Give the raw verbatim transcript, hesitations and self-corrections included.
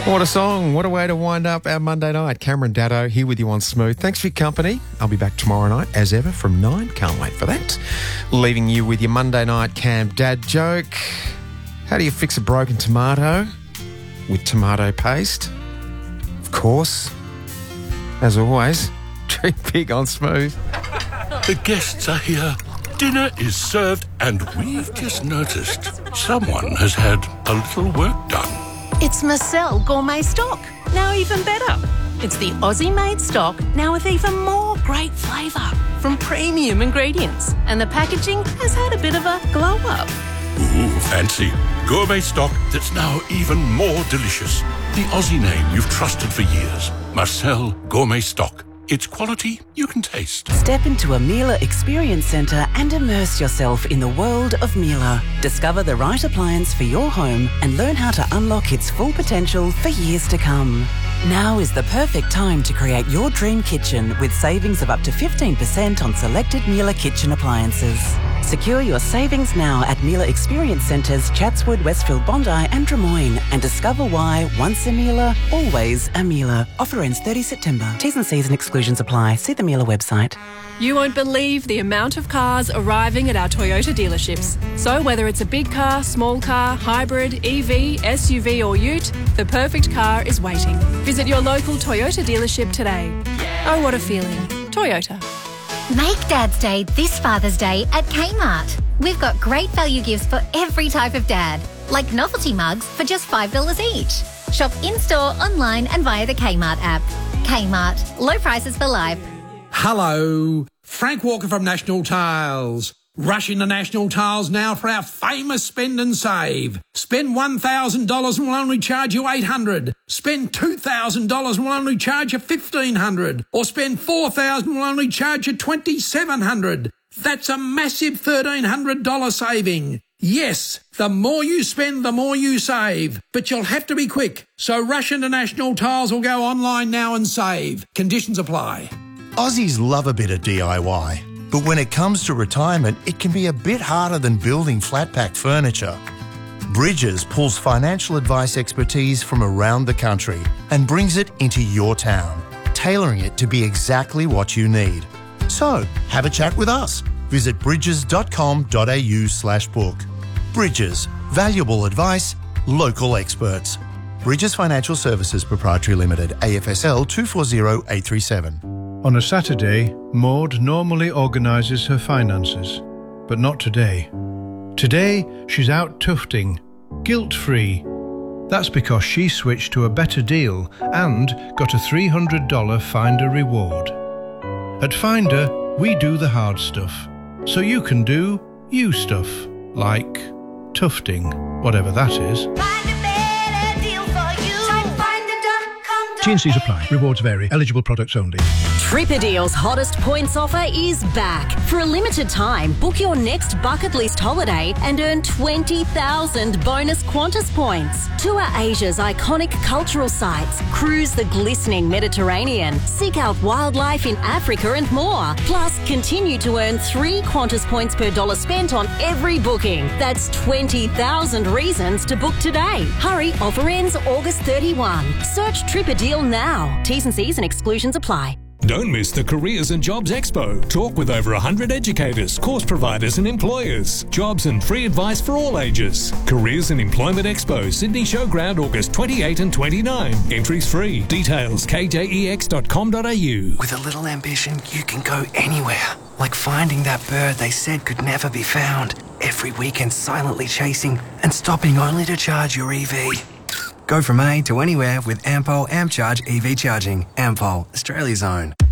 What a song. What a way to wind up our Monday night. Cameron Daddo here with you on Smooth. Thanks for your company. I'll be back tomorrow night, as ever, from nine. Can't wait for that. Leaving you with your Monday night Cam Dad joke. How do you fix a broken tomato? With tomato paste. Of course. As always, drink big on Smooth. The guests are here. Dinner is served, and we've just noticed someone has had a little work done. It's Marcel Gourmet Stock, now even better. It's the Aussie-made stock, now with even more great flavour from premium ingredients. And the packaging has had a bit of a glow-up. Ooh, fancy. Gourmet stock that's now even more delicious. The Aussie name you've trusted for years. Marcel Gourmet Stock. It's quality you can taste. Step into a Miele Experience Centre and immerse yourself in the world of Miele. Discover the right appliance for your home and learn how to unlock its full potential for years to come. Now is the perfect time to create your dream kitchen with savings of up to fifteen percent on selected Miele kitchen appliances. Secure your savings now at Miele Experience Centres, Chatswood, Westfield, Bondi and Drummoyne, and discover why once a Miele, always a Miele. Offer ends thirtieth September. T's and C's and exclusions apply. See the Miele website. You won't believe the amount of cars arriving at our Toyota dealerships. So whether it's a big car, small car, hybrid, E V, S U V or ute, the perfect car is waiting. Visit your local Toyota dealership today. Oh, what a feeling. Toyota. Make Dad's Day this Father's Day at Kmart. We've got great value gifts for every type of dad, like novelty mugs for just five dollars each. Shop in-store, online and via the Kmart app. Kmart. Low prices for life. Hello, Frank Walker from National Tiles. Rush into National Tiles now for our famous spend and save. Spend one thousand dollars and we'll only charge you eight hundred dollars. Spend two thousand dollars and we'll only charge you fifteen hundred dollars. Or spend four thousand dollars and we'll only charge you twenty-seven hundred dollars. That's a massive thirteen hundred dollars saving. Yes, the more you spend, the more you save. But you'll have to be quick. So rush into National Tiles or go online now and save. Conditions apply. Aussies love a bit of D I Y. But when it comes to retirement, it can be a bit harder than building flat-pack furniture. Bridges pulls financial advice expertise from around the country and brings it into your town, tailoring it to be exactly what you need. So, have a chat with us. Visit bridges dot com dot a u slash book. Bridges. Valuable advice, local experts. Bridges Financial Services Proprietary Limited, A F S L two four zero eight three seven. On a Saturday, Maud normally organises her finances, but not today. Today, she's out tufting, guilt-free. That's because she switched to a better deal and got a three hundred dollars Finder reward. At Finder, we do the hard stuff, so you can do you stuff, like tufting, whatever that is. T and C's apply. Rewards vary. Eligible products only. Tripadeal's hottest points offer is back. For a limited time, book your next bucket list holiday and earn twenty thousand bonus Qantas points. Tour Asia's iconic cultural sites, cruise the glistening Mediterranean, seek out wildlife in Africa and more. Plus, continue to earn three Qantas points per dollar spent on every booking. That's twenty thousand reasons to book today. Hurry, offer ends August thirty-first. Search Tripadeal now. T's and C's and exclusions apply. Don't miss the Careers and Jobs Expo. Talk with over one hundred educators, course providers and employers. Jobs and free advice for all ages. Careers and Employment Expo, Sydney Showground, August twenty-eighth and twenty-ninth. Entries free. Details k j e x dot com dot a u. With a little ambition, you can go anywhere. Like finding that bird they said could never be found. Every weekend silently chasing and stopping only to charge your E V. Go from A to anywhere with Ampol AmpCharge E V charging. Ampol, Australia's own.